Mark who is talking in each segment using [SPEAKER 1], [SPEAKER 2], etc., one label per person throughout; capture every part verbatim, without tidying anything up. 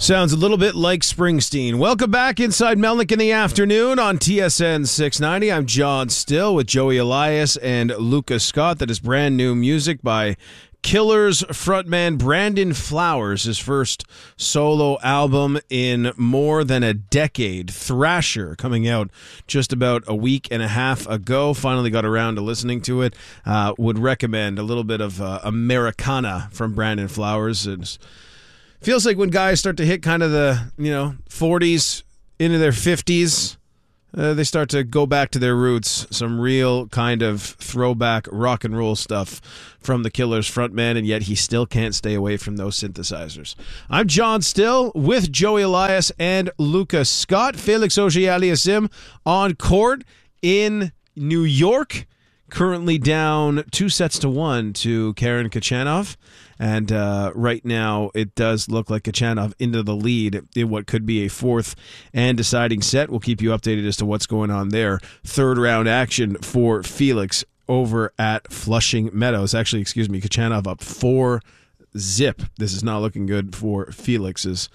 [SPEAKER 1] Sounds a little bit like Springsteen. Welcome back inside Melnick in the afternoon on T S N six ninety. I'm John Still with Joey Elias and Lucas Scott. That is brand new music by Killers frontman Brandon Flowers, his first solo album in more than a decade. Thrasher, coming out just about a week and a half ago. Finally got around to listening to it. Uh, would recommend a little bit of uh, Americana from Brandon Flowers. It's feels like when guys start to hit kind of the, you know, forties into their fifties, uh, they start to go back to their roots. Some real kind of throwback rock and roll stuff from the Killers frontman, and yet he still can't stay away from those synthesizers. I'm John Still with Joey Elias and Lucas Scott. Felix Auger-Aliassime on court in New York, currently down two sets to one to Karen Khachanov. And uh, right now, it does look like Khachanov into the lead in what could be a fourth and deciding set. We'll keep you updated as to what's going on there. Third round action for Felix over at Flushing Meadows. Actually, excuse me, Khachanov up four zip. This is not looking good for Felix's.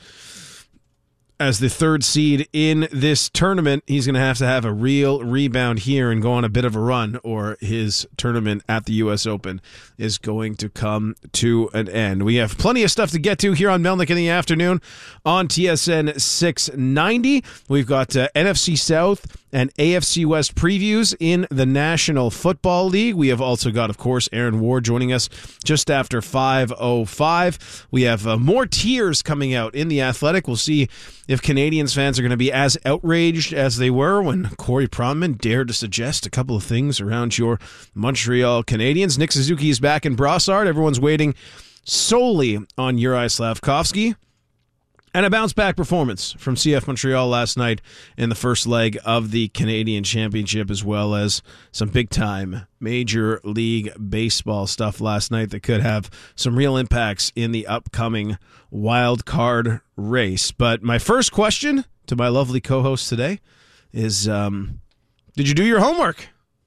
[SPEAKER 1] As the third seed in this tournament, he's going to have to have a real rebound here and go on a bit of a run, or his tournament at the U S Open is going to come to an end. We have plenty of stuff to get to here on Melnick in the afternoon on T S N six ninety. We've got uh, N F C South and A F C West previews in the National Football League. We have also got, of course, Aaron Ward joining us just after five oh five. We have uh, more tiers coming out in the Athletic. We'll see if Canadians fans are going to be as outraged as they were when Corey Pronman dared to suggest a couple of things around your Montreal Canadiens. Nick Suzuki is back in Brossard. Everyone's waiting solely on Uri Slavkovsky. And a bounce-back performance from C F Montreal last night in the first leg of the Canadian Championship, as well as some big-time Major League Baseball stuff last night that could have some real impacts in the upcoming wild card race. But my first question to my lovely co-host today is, um, did you do your homework?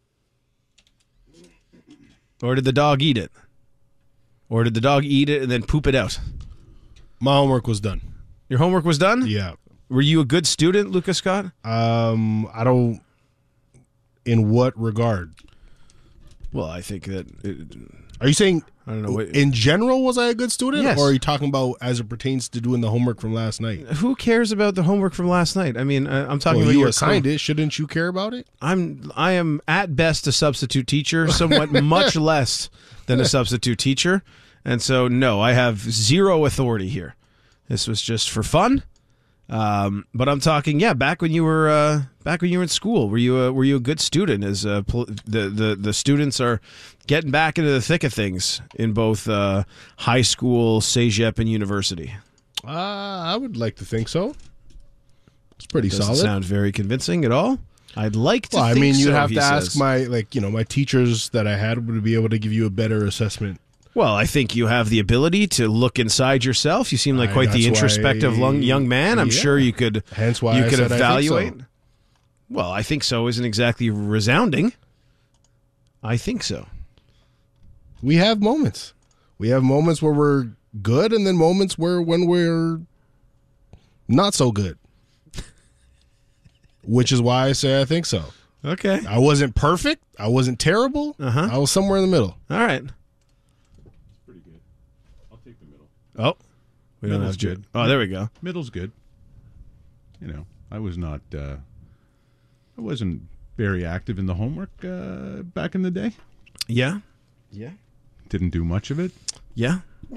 [SPEAKER 1] Or did the dog eat it? Or did the dog eat it and then poop it out?
[SPEAKER 2] My homework was done.
[SPEAKER 1] Your homework was done?
[SPEAKER 2] Yeah.
[SPEAKER 1] Were you a good student, Lucas Scott?
[SPEAKER 2] Um, I don't. In what regard?
[SPEAKER 1] Well, I think that. It,
[SPEAKER 2] are you saying?
[SPEAKER 1] I don't know. What,
[SPEAKER 2] in general, was I a good student?
[SPEAKER 1] Yes.
[SPEAKER 2] Or are you talking about as it pertains to doing the homework from last night?
[SPEAKER 1] Who cares about the homework from last night? I mean, I'm talking
[SPEAKER 2] well,
[SPEAKER 1] about
[SPEAKER 2] you
[SPEAKER 1] your
[SPEAKER 2] assigned it. Shouldn't you care about it?
[SPEAKER 1] I'm. I am at best a substitute teacher, somewhat much less than a substitute teacher, and so no, I have zero authority here. This was just for fun, um, but I'm talking. Yeah, back when you were uh, back when you were in school, were you a, were you a good student? As uh, pol- the the the students are getting back into the thick of things in both uh, high school, cégep, and university.
[SPEAKER 2] Uh, I would like to think so. It's pretty
[SPEAKER 1] Doesn't
[SPEAKER 2] solid.
[SPEAKER 1] Sound very convincing at all? I'd like to.
[SPEAKER 2] Well,
[SPEAKER 1] think
[SPEAKER 2] I mean, you'd
[SPEAKER 1] so,
[SPEAKER 2] have
[SPEAKER 1] he
[SPEAKER 2] to
[SPEAKER 1] says.
[SPEAKER 2] ask my like you know my teachers that I had would be able to give you a better assessment.
[SPEAKER 1] Well, I think you have the ability to look inside yourself. You seem like quite
[SPEAKER 2] I,
[SPEAKER 1] the
[SPEAKER 2] that's
[SPEAKER 1] introspective
[SPEAKER 2] why,
[SPEAKER 1] long, young man. I'm
[SPEAKER 2] yeah.
[SPEAKER 1] sure you could.
[SPEAKER 2] Hence why
[SPEAKER 1] you
[SPEAKER 2] I
[SPEAKER 1] could
[SPEAKER 2] said
[SPEAKER 1] evaluate.
[SPEAKER 2] I think so.
[SPEAKER 1] Well, I think so isn't exactly resounding. I think so.
[SPEAKER 2] We have moments. We have moments where we're good, and then moments where when we're not so good. Which is why I say I think so.
[SPEAKER 1] Okay.
[SPEAKER 2] I wasn't perfect. I wasn't terrible.
[SPEAKER 1] Uh-huh.
[SPEAKER 2] I was somewhere in the middle.
[SPEAKER 1] All right.
[SPEAKER 3] Pretty good. I'll take the middle.
[SPEAKER 1] Oh, we don't
[SPEAKER 3] Middle's
[SPEAKER 1] have good.
[SPEAKER 3] good.
[SPEAKER 1] Oh, there we go.
[SPEAKER 3] Middle's good. You know, I was not. Uh, I wasn't very active in the homework uh, back in the day.
[SPEAKER 1] Yeah. Yeah.
[SPEAKER 3] Didn't do much of it.
[SPEAKER 1] Yeah.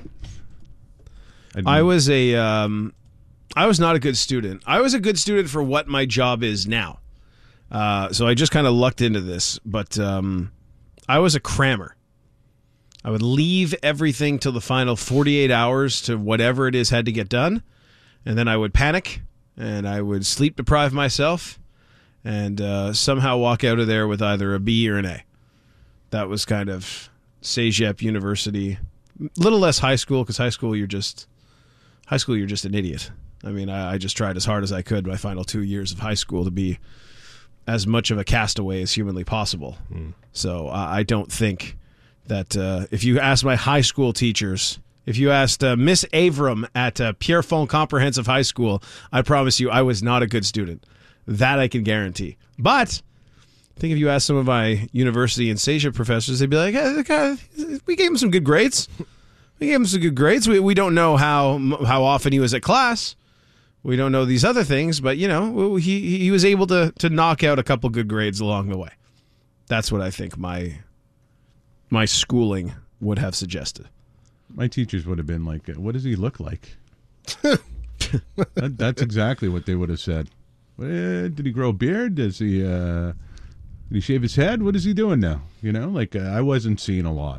[SPEAKER 3] I,
[SPEAKER 1] I was a. Um, I was not a good student. I was a good student for what my job is now. Uh, so I just kind of lucked into this, but um, I was a crammer. I would leave everything till the final forty-eight hours to whatever it is had to get done, and then I would panic, and I would sleep deprive myself, and uh, somehow walk out of there with either a B or an A. That was kind of cégep, university, a little less high school, because high school you're just high school you're just an idiot. I mean, I, I just tried as hard as I could my final two years of high school to be as much of a castaway as humanly possible. Mm. So uh, I don't think that uh, if you ask my high school teachers If you asked uh, Miss Avram at uh, Pierrefonds Comprehensive High School, I promise you I was not a good student. That I can guarantee. But I think if you ask some of my university and SAJA professors, they'd be like, hey, the guy, we gave him some good grades. We gave him some good grades. We we don't know how how often he was at class. We don't know these other things, but, you know, he he was able to to knock out a couple good grades along the way. That's what I think my my schooling would have suggested.
[SPEAKER 3] My teachers would have been like, what does he look like? that, that's exactly what they would have said. Eh, did he grow a beard? Does he, uh, did he shave his head? What is he doing now? You know, like uh, I wasn't seeing a lot.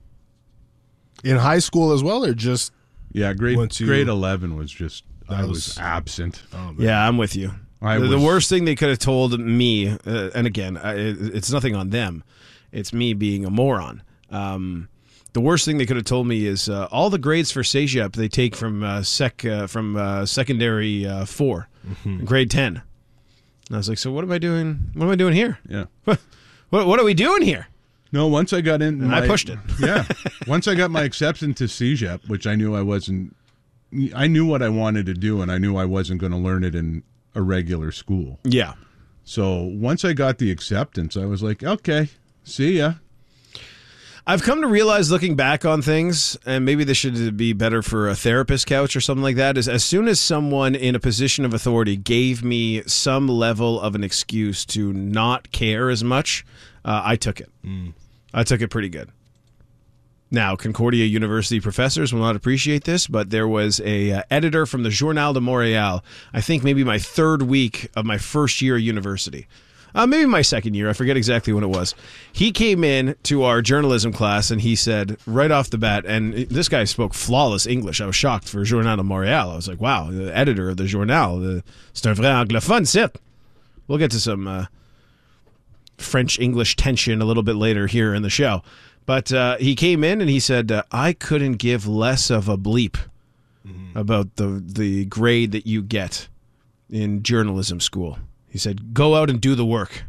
[SPEAKER 2] In high school as well, or just...
[SPEAKER 3] Yeah, grade,
[SPEAKER 2] Once you-
[SPEAKER 3] grade eleven was just, I
[SPEAKER 2] That
[SPEAKER 3] was,
[SPEAKER 2] was-
[SPEAKER 3] absent.
[SPEAKER 2] Oh, man.
[SPEAKER 1] Yeah, I'm with you.
[SPEAKER 3] I
[SPEAKER 1] the, the
[SPEAKER 3] was-
[SPEAKER 1] worst thing they could have told me, uh, and again, I, it- it's nothing on them. It's me being a moron. Um, the worst thing they could have told me is uh, all the grades for CEGEP they take from uh, sec uh, from uh, secondary uh, four,
[SPEAKER 2] Mm-hmm.
[SPEAKER 1] grade ten. And I was like, so what am I doing? What am I doing here?
[SPEAKER 3] Yeah.
[SPEAKER 1] What what are we doing here?
[SPEAKER 3] No, once I got in,
[SPEAKER 1] And I
[SPEAKER 3] my-
[SPEAKER 1] pushed it.
[SPEAKER 3] Yeah, once I got my acceptance to CEGEP, which I knew I wasn't, I knew what I wanted to do, and I knew I wasn't going to learn it in a regular school.
[SPEAKER 1] Yeah.
[SPEAKER 3] So once I got the acceptance, I was like, okay, see ya.
[SPEAKER 1] I've come to realize, looking back on things, and maybe this should be better for a therapist couch or something like that, is as soon as someone in a position of authority gave me some level of an excuse to not care as much, uh, I took it. Mm. I took it pretty good. Now, Concordia University professors will not appreciate this, but there was a uh, editor from the Journal de Montréal, I think maybe my third week of my first year of university. Uh, maybe my second year. I forget exactly when it was. He came in to our journalism class and he said right off the bat, and this guy spoke flawless English. I was shocked for Journal de Montréal. I was like, wow, the editor of the Journal. The, c'est un vrai anglophone, c'est. We'll get to some uh, French-English tension a little bit later here in the show. But uh, he came in and he said, uh, I couldn't give less of a bleep mm-hmm. about the the grade that you get in journalism school. He said, go out and do the work.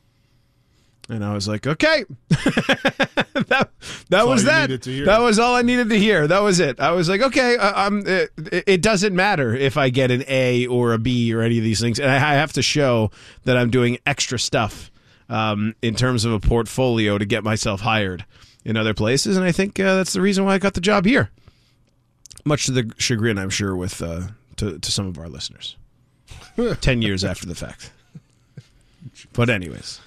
[SPEAKER 1] And I was like, okay. that that was that. That was all I needed to hear. That was it. I was like, okay, I, I'm, it, it doesn't matter if I get an A or a B or any of these things. And I, I have to show that I'm doing extra stuff um, in terms of a portfolio to get myself hired in other places. And I think uh, that's the reason why I got the job here. Much to the chagrin, I'm sure, with uh, to, to some of our listeners. Ten years after the fact. But anyways.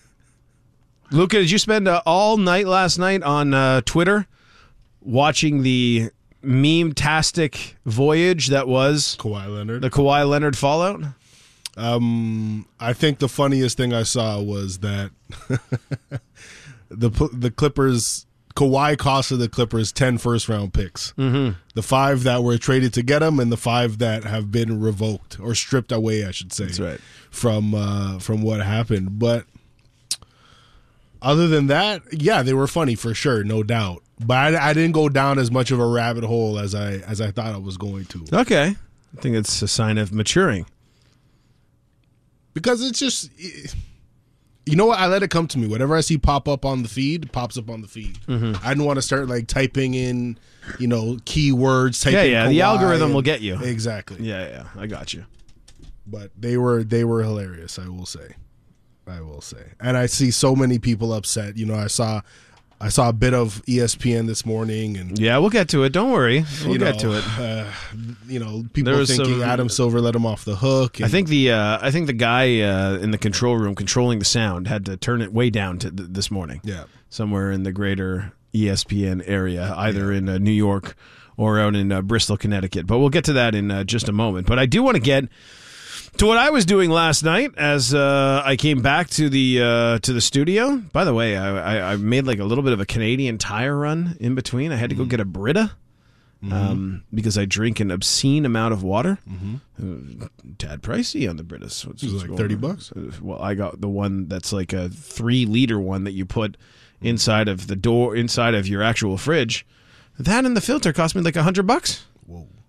[SPEAKER 1] Luca, did you spend uh, all night last night on uh, Twitter watching the meme-tastic voyage that was
[SPEAKER 2] Kawhi Leonard?
[SPEAKER 1] the Kawhi Leonard fallout?
[SPEAKER 2] Um, I think the funniest thing I saw was that the the Clippers, Kawhi costed the Clippers ten first-round picks. Mm-hmm. The five that were traded to get him and the five that have been revoked or stripped away, I should say.
[SPEAKER 1] That's right.
[SPEAKER 2] From, uh, from what happened. But other than that, yeah, they were funny for sure, no doubt. But I, I didn't go down as much of a rabbit hole as I as I thought I was going to.
[SPEAKER 1] Okay. I think it's a sign of maturing.
[SPEAKER 2] Because it's just, you know what? I let it come to me. Whatever I see pop up on the feed, pops up on the feed. Mm-hmm. I didn't want to start like typing in, you know, keywords. Typing
[SPEAKER 1] Yeah, yeah. The
[SPEAKER 2] Kawhi
[SPEAKER 1] algorithm
[SPEAKER 2] and-
[SPEAKER 1] will get you.
[SPEAKER 2] Exactly.
[SPEAKER 1] Yeah, yeah. I got you.
[SPEAKER 2] But they were they were hilarious, I will say. I will say. And I see so many people upset. You know, I saw I saw a bit of E S P N this morning, and
[SPEAKER 1] Yeah, we'll get to it. Don't worry. We'll
[SPEAKER 2] you
[SPEAKER 1] get
[SPEAKER 2] know,
[SPEAKER 1] to it.
[SPEAKER 2] Uh, you know, people
[SPEAKER 1] There was
[SPEAKER 2] thinking
[SPEAKER 1] some-
[SPEAKER 2] Adam Silver let him off the hook. And
[SPEAKER 1] I think the uh, I think the guy uh, in the control room controlling the sound had to turn it way down to th- this morning.
[SPEAKER 2] Yeah.
[SPEAKER 1] Somewhere in the greater E S P N area, either in uh, New York or out in uh, Bristol, Connecticut. But we'll get to that in uh, just a moment. But I do want to get to what I was doing last night as uh, I came back to the uh, to the studio. By the way, I, I, I made like a little bit of a Canadian Tire run in between. I had to go get a Brita um, mm-hmm. because I drink an obscene amount of water. Mm-hmm. Uh, tad pricey on the Britas. What's,
[SPEAKER 2] It was
[SPEAKER 1] what's
[SPEAKER 2] like
[SPEAKER 1] going
[SPEAKER 2] thirty
[SPEAKER 1] on?
[SPEAKER 2] bucks?
[SPEAKER 1] Uh, Well, I got the one that's like a three liter one that you put inside of the door, inside of your actual fridge. That and the filter cost me like a hundred bucks.
[SPEAKER 2] Whoa.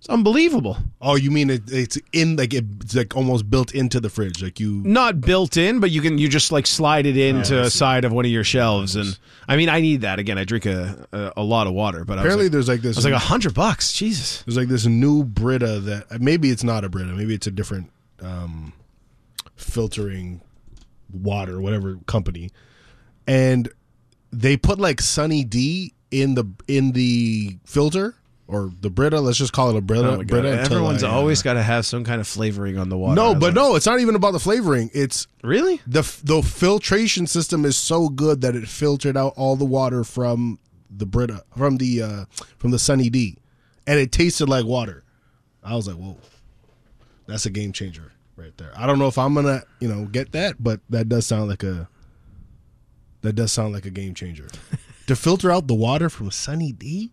[SPEAKER 1] It's unbelievable.
[SPEAKER 2] Oh, you mean it, it's in like it's like almost built into the fridge, like you.
[SPEAKER 1] Not built in, but you can you just like slide it into
[SPEAKER 2] Oh, I
[SPEAKER 1] a
[SPEAKER 2] see.
[SPEAKER 1] side of one of your shelves, and I mean I need that again. I drink a a, a lot of water, but
[SPEAKER 2] Apparently,
[SPEAKER 1] I was like,
[SPEAKER 2] there's like
[SPEAKER 1] I
[SPEAKER 2] this.
[SPEAKER 1] was like a hundred bucks. Jesus.
[SPEAKER 2] There's like this new Brita that maybe it's not a Brita, maybe it's a different um, filtering water, whatever company, and they put like Sunny D in the in the filter or the Brita. Let's just call it a Brita.
[SPEAKER 1] Oh my God.
[SPEAKER 2] Brita until
[SPEAKER 1] Everyone's
[SPEAKER 2] I, uh,
[SPEAKER 1] always got to have some kind of flavoring on the water. I
[SPEAKER 2] no,
[SPEAKER 1] was
[SPEAKER 2] but
[SPEAKER 1] like,
[SPEAKER 2] no, it's not even about the flavoring. It's
[SPEAKER 1] really?
[SPEAKER 2] the the filtration system is so good that it filtered out all the water from the Brita from the uh, from the Sunny D, and it tasted like water. I was like, whoa, that's a game changer right there. I don't know if I'm gonna you know get that, but that does sound like a that does sound like a game changer. To filter out the water from Sunny D,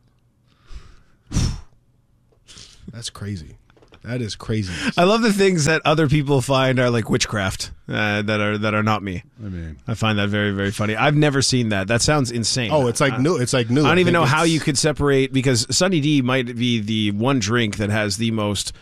[SPEAKER 2] that's crazy. That is crazy.
[SPEAKER 1] I love the things that other people find are like witchcraft uh, that are that are not me.
[SPEAKER 3] I mean,
[SPEAKER 1] I find that very very funny. I've never seen that. That sounds insane.
[SPEAKER 2] Oh, it's like
[SPEAKER 1] I,
[SPEAKER 2] new. It's like new.
[SPEAKER 1] I don't even
[SPEAKER 2] think
[SPEAKER 1] know how
[SPEAKER 2] it's-
[SPEAKER 1] you could separate because Sunny D might be the one drink that has the most